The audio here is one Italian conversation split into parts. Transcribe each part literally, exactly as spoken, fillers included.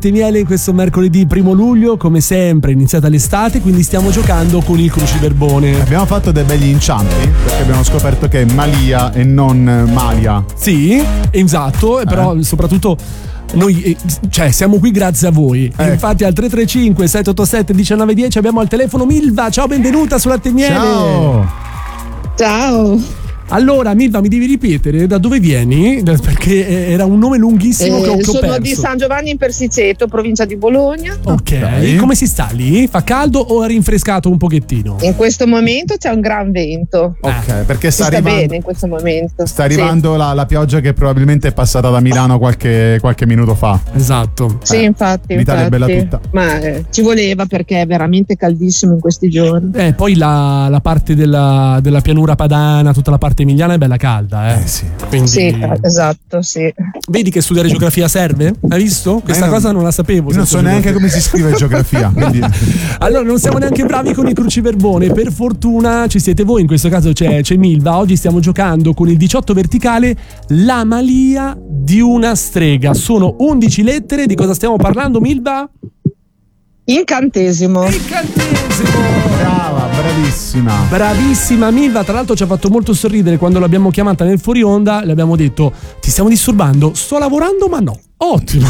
Miele in questo mercoledì primo luglio, come sempre è iniziata l'estate, quindi stiamo giocando con il cruciverbone. Abbiamo fatto dei begli inciampi perché abbiamo scoperto che è Malia e non Malia. Sì, esatto, eh. Però soprattutto noi, cioè, siamo qui grazie a voi. Eh. Infatti al tre tre cinque sette otto sette uno nove uno zero abbiamo al telefono Milva. Ciao, benvenuta su Latte e Miele. Ciao. Ciao. Allora, Milva, mi devi ripetere da dove vieni? Perché era un nome lunghissimo eh, che ho, che ho sono perso. di San Giovanni in Persiceto, provincia di Bologna. Ok, okay. Come si sta lì? Fa caldo o è rinfrescato un pochettino? In questo momento c'è un gran vento. Ok, eh. perché sta, sta arrivando, bene in questo momento. Sta arrivando sì. la, la pioggia che probabilmente è passata da Milano qualche, qualche minuto fa. Esatto. Sì, eh. infatti. L'Italia infatti. è bella tutta. Ma eh, ci voleva perché è veramente caldissimo in questi giorni. Eh, poi la, la parte della, della pianura padana, tutta la parte emiliana è bella calda. Eh. Eh sì. Quindi... sì, esatto, sì. Vedi che studiare geografia serve? Hai visto? Questa non, cosa non la sapevo. Non so neanche come si scrive geografia. Quindi... Allora, non siamo neanche bravi con il cruciverbone. Per fortuna ci siete voi. In questo caso c'è, c'è Milva. Oggi stiamo giocando con il diciotto verticale, la malia di una strega. Sono undici lettere. Di cosa stiamo parlando, Milva? Incantesimo. Incantesimo. Brava, bravissima. Bravissima Milva. Tra l'altro ci ha fatto molto sorridere quando l'abbiamo chiamata nel fuori onda. Le abbiamo detto: ti stiamo disturbando? Sto lavorando, ma no. Ottimo.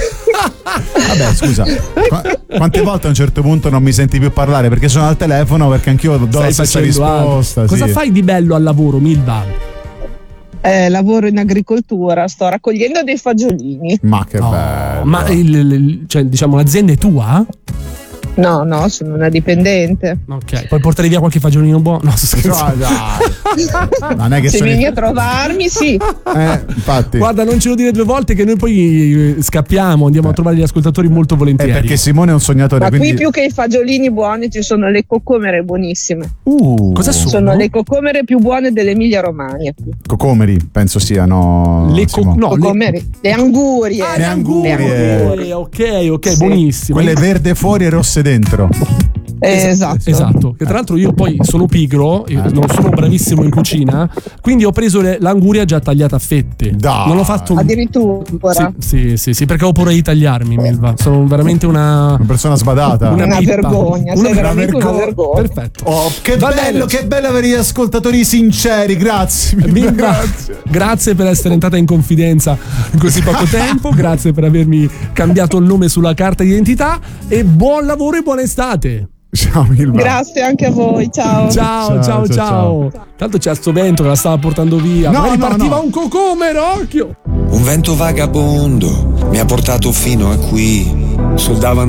Vabbè, scusa, Qu- quante volte a un certo punto non mi senti più parlare perché sono al telefono, perché anch'io do Stai la stessa risposta. Cosa sì. fai di bello al lavoro, Milva? Eh, lavoro in agricoltura, sto raccogliendo dei fagiolini. Ma che oh, bello. Ma il, il, cioè, diciamo, l'azienda è tua? No, no, sono una dipendente. Ok, puoi portare via qualche fagiolino buono? No, sto scherzando. No, non è che se sono vieni i... a trovarmi, sì. Eh, infatti. Guarda, non ce lo dire due volte che noi poi scappiamo, andiamo eh. a trovare gli ascoltatori molto volentieri. Eh, perché Simone è un sognatore. Ma quindi... qui più che i fagiolini buoni ci sono le cocomere buonissime. Uh, cosa sono? Sono le cocomere più buone dell'Emilia Romagna. Cocomeri, penso siano. Le, co- no, cocomere. Le... le angurie. Ah, le angurie. Le angurie. Ok, ok, sì. Buonissimo. Quelle verde fuori e rosse dentro. Eh, esatto. Esatto. Che tra l'altro io poi sono pigro, eh. non sono bravissimo in cucina, quindi ho preso le, l'anguria già tagliata a fette. Dai. Non ho fatto addirittura. Sì, sì, sì, sì, perché ho paura di tagliarmi, Milva. Sono veramente una una persona sbadata. Una, una vergogna, una, una, vergogna. una vergogna. Perfetto. Oh, che Va bello, bene. Che bello avere gli ascoltatori sinceri. Grazie, Milva. Milva, grazie. Grazie per essere entrata in confidenza in così poco tempo. Grazie per avermi cambiato il nome sulla carta d'identità e buon lavoro e buona estate. Ciao Milva. Grazie anche a voi, ciao. Ciao, ciao, ciao. ciao. ciao. Tanto c'è sto vento che la stava portando via. No, Magari no, partiva no. un cocomero, occhio. Un vento vagabondo mi ha portato fino a qui. Sul davanti